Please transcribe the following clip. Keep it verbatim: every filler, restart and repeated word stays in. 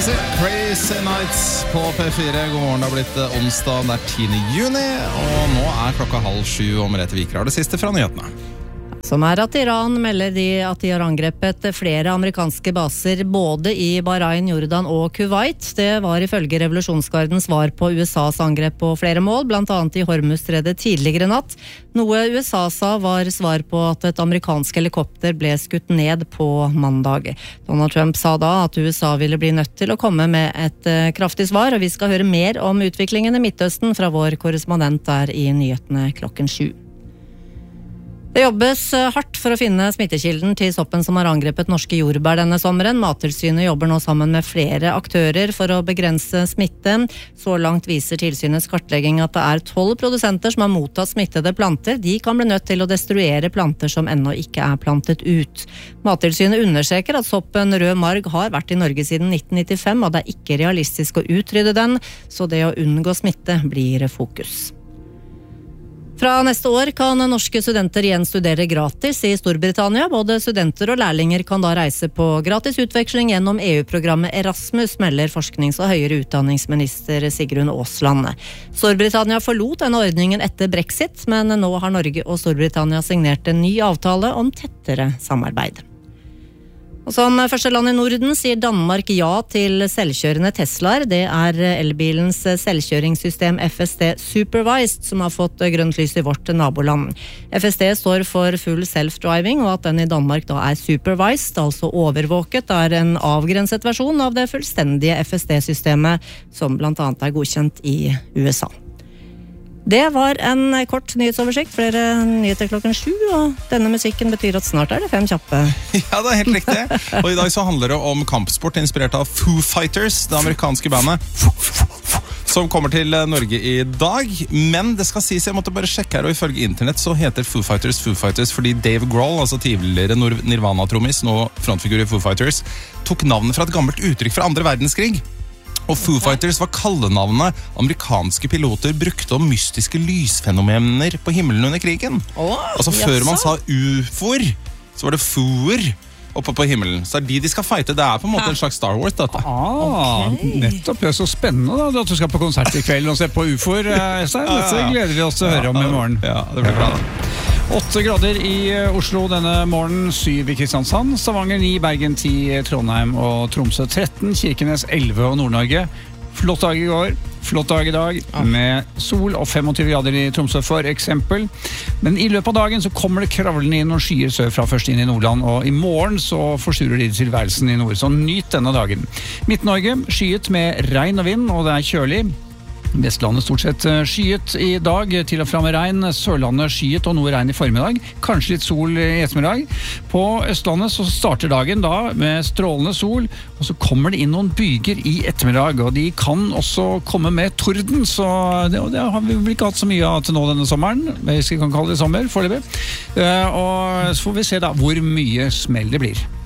Crazy, Crazy Nights på P fire. God morgen, det har blitt onsdag, det er tiende juni, og nå er klokka halv sju, og Merete Viker har det siste fra nyhetene. Som er at Iran melder de at de har angrepet flere amerikanske baser både i Bahrain, Jordan og Kuwait. Det var ifølge revolusjonsgarden svar på U S A's angrep på flere mål, blant annet i Hormuzstredet tidligere natt. Noe U S A sa var svar på at et amerikansk helikopter ble skutt ned på mandag. Donald Trump sa da at U S A ville bli nødt til å komme med et kraftig svar, og vi skal høre mer om utviklingen i Midtøsten fra vår korrespondent der i nyhetene klokken sju. Det jobbes hardt for å finne smittekilden til soppen som har angrepet norske jordbær denne sommeren. Mattilsynet jobber nå sammen med flere aktører for å begrense smitte. Så langt viser tilsynets kartlegging at det er tolv produsenter som har mottatt smittede planter. De kan bli nødt til å destruere planter som ennå ikke er plantet ut. Mattilsynet understreker at soppen rød marg har vært i Norge siden nitten nittifem, og det er ikke realistisk å utrydde den, så det å unngå smitte blir fokus. Fra neste år kan norske studenter igjen studere gratis i Storbritannia. Både studenter og lærlinger kan da reise på gratis utveksling gjennom E U-programmet Erasmus, melder forsknings- og høyere utdanningsminister Sigrun Aasland. Storbritannia forlot denne ordningen etter Brexit, men nå har Norge og Storbritannia signert en ny avtale om tettere samarbeid. Og som første land i Norden sier Danmark ja til selvkjørende Teslaer. Det er elbilens selvkjøringssystem F S D Supervised som har fått grønt lys i vårt naboland. F S D står for full self-driving, og at den i Danmark da er supervised, altså overvåket, er en avgrenset versjon av det fullstendige F S D-systemet som blant annet er godkjent i U S A. Det var en kort nyhetsoversikt, flere nyheter klokken sju, og denne musikken betyr at snart er det fem kjappe. Ja, det er helt riktig. Og i dag så handler det om kampsport inspirert av Foo Fighters, det amerikanske bandet, som kommer til Norge i dag. Men det skal sies, jeg måtte bare sjekke her, og ifølge internett så heter Foo Fighters Foo Fighters fordi Dave Grohl, altså tidligere Nirvana-trommis, nå frontfigur i Foo Fighters, tok navnet fra et gammelt uttrykk fra andre verdenskrig. Og Foo Fighters var kallenavnet amerikanske piloter brukte om mystiske lysfenomener på himmelen under krigen. Oh, altså før man sa U F O-er, så var det Foo-er oppe på himmelen. Så er de de skal fighte, det er på en måte en slags Star Wars, dette. Ah, okay. Nettopp, det er så spennende da, at du skal på konsert i kveld og se på U F O-er. Dette gleder vi oss til å høre om i morgen. Ja, det blir bra da. Åtte grader i Oslo denne morgen, syv i Kristiansand, Stavanger ni, Bergen ti, Trondheim og Tromsø tretten, Kirkenes elleve og Nord-Norge. Flott dag i går, flott dag i dag, med sol og femogtyve grader i Tromsø for eksempel. Men i løpet av dagen så kommer det kravlende inn og skyer sørfra først inn i Nordland, og i morgen så forsturer de tilværelsen i nord, så nyt denne dagen. Midt-Norge skyet med regn og vind, og det er kjølig. Vestlandet stort sett skyet i dag, til og fra med regn. Sørlandet skyet og noe regn i formiddag. Kanskje litt sol i ettermiddag. På Østlandet så starter dagen da med strålende sol, og så kommer det inn noen byger i ettermiddag, og de kan også komme med torden, så det, det har vi vel ikke hatt så mye av til nå denne sommeren. Hvis vi kan kalle det sommer, foreløpig. Og så får vi se da hvor mye smell det blir.